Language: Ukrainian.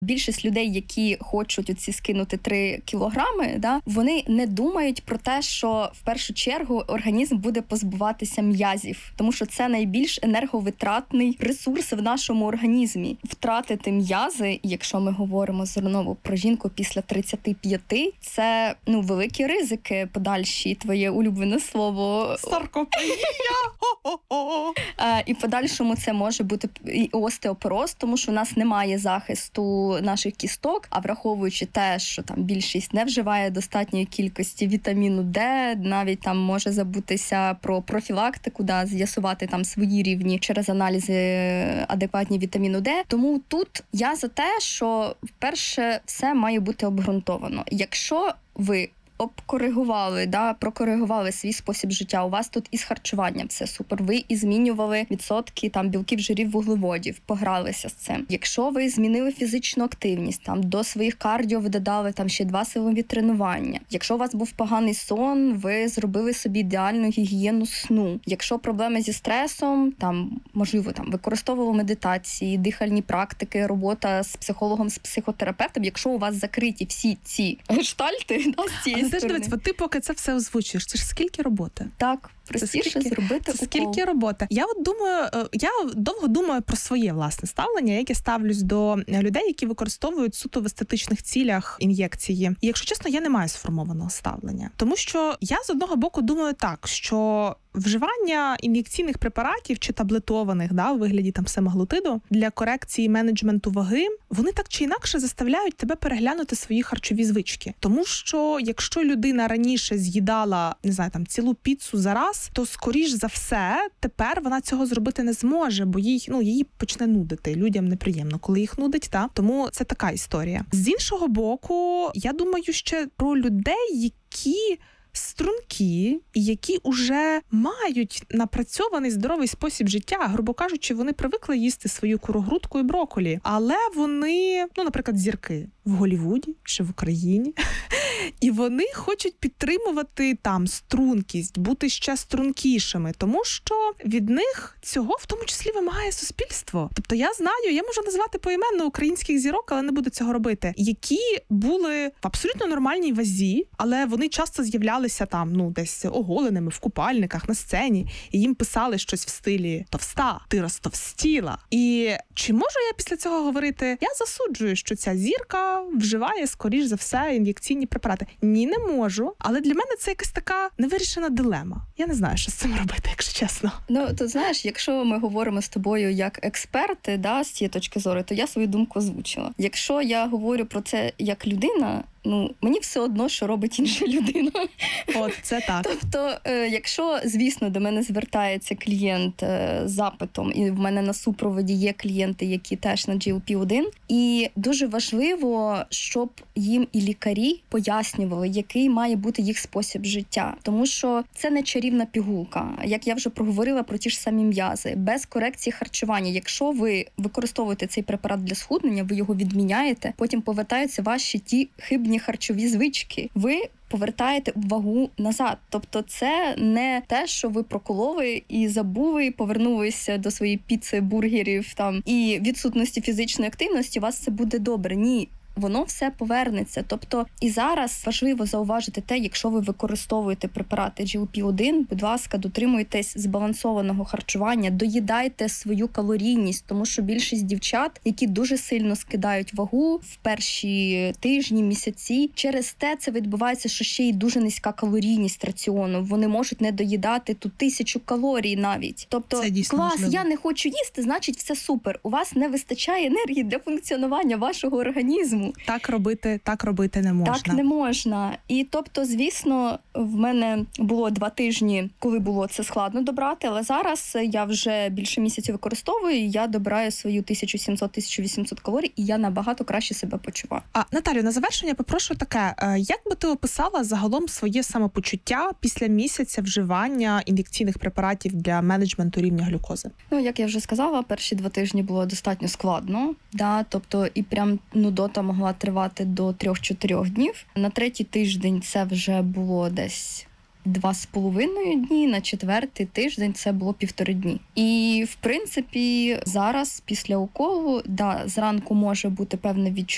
Більшість людей, які хочуть оці скинути 3 кілограми, вони не думають про те, що в першу чергу організм буде позбуватися м'язів, тому що це найбільш енерговитратний ресурс в нашому організмі. Втратити м'язи, якщо ми говоримо знову про жінку після 35, це великі ризики подальші, твоє улюблене слово. Саркопенія! І в подальшому це може бути і остеопороз, тому що у нас немає захисту наших кісток, а враховуючи те, що там більшість не вживає достатньої кількості вітаміну Д, навіть там може забутися про профілактику, з'ясувати там свої рівні через аналізи адекватні вітаміну Д. Тому тут я за те, що вперше все має бути обґрунтовано. Якщо ви прокоригували свій спосіб життя. У вас тут із харчуванням все супер. Ви і змінювали відсотки білків, жирів, вуглеводів, погралися з цим. Якщо ви змінили фізичну активність, до своїх кардіо ви додали ще 2 силові тренування. Якщо у вас був поганий сон, ви зробили собі ідеальну гігієну сну. Якщо проблеми зі стресом, можливо, використовували медитації, дихальні практики, робота з психологом, з психотерапевтом. Якщо у вас закриті всі ці гештальти, з цієї дивись, ти поки це все озвучуєш, це ж скільки роботи? Так, простіше зробити укол. Скільки роботи? Я довго думаю про своє власне ставлення, як я ставлюсь до людей, які використовують суто в естетичних цілях ін'єкції. І, якщо чесно, я не маю сформованого ставлення. Тому що я з одного боку думаю так, що вживання ін'єкційних препаратів чи таблетованих, у вигляді семаглутиду для корекції менеджменту ваги, вони так чи інакше заставляють тебе переглянути свої харчові звички. Тому що якщо людина раніше з'їдала, цілу піцу за раз, то скоріш за все тепер вона цього зробити не зможе, бо її почне нудити. Людям неприємно, коли їх нудить, тому це така історія. З іншого боку, я думаю ще про людей, які стрункі, які уже мають напрацьований здоровий спосіб життя. Грубо кажучи, вони привикли їсти свою курогрудку і брокколі, але вони, наприклад, зірки в Голлівуді чи в Україні, і вони хочуть підтримувати стрункість, бути ще стрункішими, тому що від них цього в тому числі вимагає суспільство. Тобто я знаю, я можу назвати поіменно українських зірок, але не буду цього робити, які були в абсолютно нормальній вазі, але вони часто з'являлися десь оголеними в купальниках на сцені, і їм писали щось в стилі «Товста, ти розтовстіла». І чи можу я після цього говорити? Я засуджую, що ця зірка вживає, скоріш за все, ін'єкційні препарати. Ні, не можу, але для мене це якась така невирішена дилема. Я не знаю, що з цим робити, якщо чесно. То знаєш, якщо ми говоримо з тобою як експерти, з цієї точки зору, то я свою думку озвучила. Якщо я говорю про це як людина, мені все одно, що робить інша людина. От, це так. Тобто, якщо, звісно, до мене звертається клієнт з запитом, і в мене на супроводі є клієнти, які теж на GLP-1, і дуже важливо, щоб їм і лікарі пояснювали, який має бути їх спосіб життя. Тому що це не чарівна пігулка. Як я вже проговорила про ті ж самі м'язи. Без корекції харчування. Якщо ви використовуєте цей препарат для схуднення, ви його відміняєте, потім повертаються ваші ті хибні харчові звички. Ви повертаєте вагу назад. Тобто це не те, що ви прокололи і забули, повернулися до своєї піци, бургерів і відсутності фізичної активності, у вас це буде добре. Ні. Воно все повернеться. Тобто і зараз важливо зауважити те, якщо ви використовуєте препарати GLP-1, будь ласка, дотримуйтесь збалансованого харчування, доїдайте свою калорійність, тому що більшість дівчат, які дуже сильно скидають вагу в перші тижні, місяці, через те це відбувається, що ще й дуже низька калорійність раціону. Вони можуть не доїдати тут 1000 калорій навіть. Тобто, клас, можливо. Я не хочу їсти, значить все супер. У вас не вистачає енергії для функціонування вашого організму. Так робити не можна. Так не можна. І тобто, звісно, в мене було 2 тижні, коли було це складно добрати, але зараз я вже більше місяців використовую, і я добираю свою 1700-1800 калорій, і я набагато краще себе почуваю. Наталю, на завершення попрошу таке. Як би ти описала загалом своє самопочуття після місяця вживання ін'єкційних препаратів для менеджменту рівня глюкози? Як я вже сказала, перші 2 тижні було достатньо складно. Тобто, і прям нудота могла тривати до 3-4 днів. На 3-й тиждень це вже було десь 2,5 дні, на 4-й тиждень це було 1,5 дні. І, в принципі, зараз після уколу, зранку може бути певне відчуття